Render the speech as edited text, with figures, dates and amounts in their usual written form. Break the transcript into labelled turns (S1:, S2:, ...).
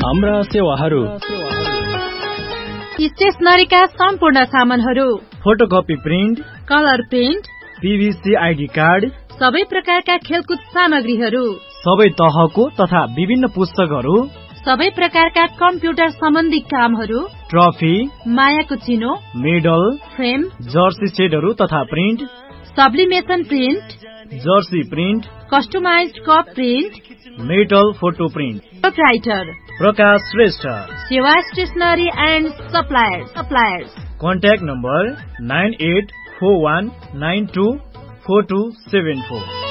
S1: हाम्रा सेवाहरू
S2: स्टेशनरीका सम्पूर्ण सामानहरू,
S1: photocopy print,
S2: colour print,
S1: पीभीसी ID card,
S2: सबै प्रकारका खेलकुद सामग्रीहरू,
S1: सबै तहको तथा विभिन्न पुस्तकहरू,
S2: सबै प्रकारका कम्प्युटर सम्बन्धी कामहरू,
S1: ट्रफी,
S2: मायाको चिनो,
S1: मेडल,
S2: फ्रेम,
S1: जर्सी सेटहरू तथा print,
S2: सब्लिमेसन print,
S1: Jersey print,
S2: customised cup print,
S1: metal photo print.
S2: Proprietor
S1: प्रकाश श्रेष्ठ,
S2: सेवा stationery and suppliers.
S1: Contact number 9841924274।